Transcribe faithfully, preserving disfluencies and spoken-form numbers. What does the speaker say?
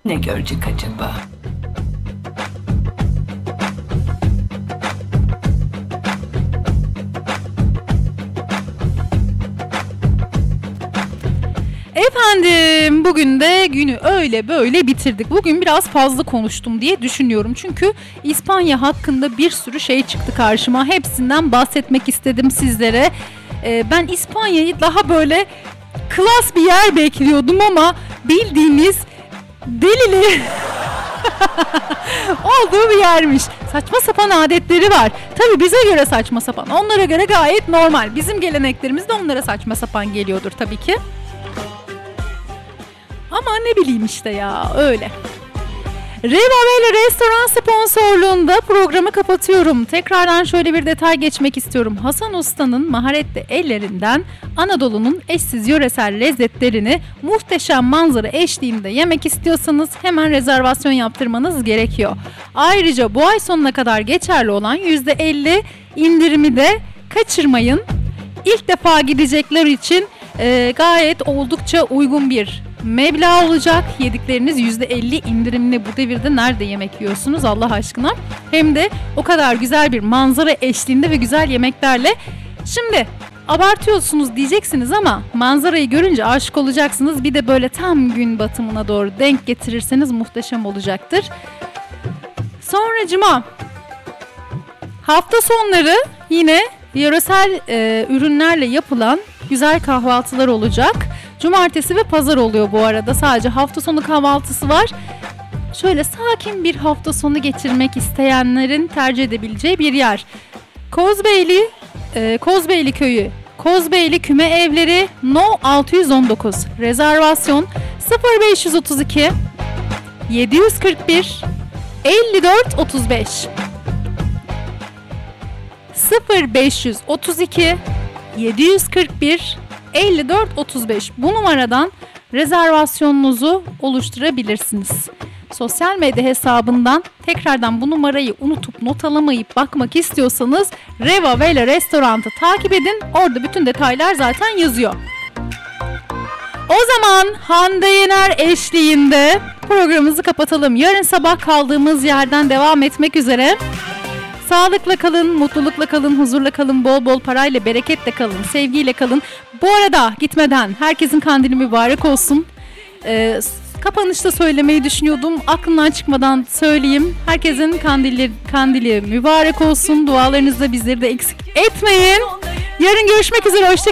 Ne görecek acaba? Efendim, bugün de günü öyle böyle bitirdik. Bugün biraz fazla konuştum diye düşünüyorum. Çünkü İspanya hakkında bir sürü şey çıktı karşıma. Hepsinden bahsetmek istedim sizlere. Ee, ben İspanya'yı daha böyle klas bir yer bekliyordum ama bildiğiniz delili olduğu bir yermiş. Saçma sapan adetleri var. Tabii bize göre saçma sapan. Onlara göre gayet normal. Bizim geleneklerimiz de onlara saçma sapan geliyordur tabii ki. Ama ne bileyim işte ya, öyle. Reva Vela Restoran sponsorluğunda programı kapatıyorum. Tekrardan şöyle bir detay geçmek istiyorum. Hasan Usta'nın maharetli ellerinden Anadolu'nun eşsiz yöresel lezzetlerini muhteşem manzara eşliğinde yemek istiyorsanız hemen rezervasyon yaptırmanız gerekiyor. Ayrıca bu ay sonuna kadar geçerli olan yüzde elli indirimi de kaçırmayın. İlk defa gidecekler için e, gayet oldukça uygun bir meblağ olacak. Yedikleriniz yüzde elli indirimli. Bu devirde nerede yemek yiyorsunuz Allah aşkına? Hem de o kadar güzel bir manzara eşliğinde ve güzel yemeklerle. Şimdi abartıyorsunuz diyeceksiniz ama manzarayı görünce aşık olacaksınız. Bir de böyle tam gün batımına doğru denk getirirseniz muhteşem olacaktır. Sonra cuma. Hafta sonları yine yöresel e, ürünlerle yapılan güzel kahvaltılar olacak. Cumartesi ve pazar oluyor bu arada. Sadece hafta sonu kahvaltısı var. Şöyle sakin bir hafta sonu geçirmek isteyenlerin tercih edebileceği bir yer. Kozbeyli, e, Kozbeyli Köyü, Kozbeyli Küme Evleri, No altı yüz on dokuz. Rezervasyon sıfır beş otuz iki yedi yüz kırk bir elli dört otuz beş sıfır beş otuz iki yedi yüz kırk bir elli dört otuz beş. Bu numaradan rezervasyonunuzu oluşturabilirsiniz. Sosyal medya hesabından tekrardan bu numarayı unutup not alamayıp bakmak istiyorsanız Reva Vela Restoran'ı takip edin. Orada bütün detaylar zaten yazıyor. O zaman Hande Yener eşliğinde programımızı kapatalım. Yarın sabah kaldığımız yerden devam etmek üzere. Sağlıkla kalın, mutlulukla kalın, huzurla kalın, bol bol parayla, bereketle kalın, sevgiyle kalın. Bu arada gitmeden herkesin kandili mübarek olsun. Ee, kapanışta söylemeyi düşünüyordum. Aklımdan çıkmadan söyleyeyim. Herkesin kandili, kandili mübarek olsun. Dualarınızda bizleri de eksik etmeyin. Yarın görüşmek üzere. Hoşça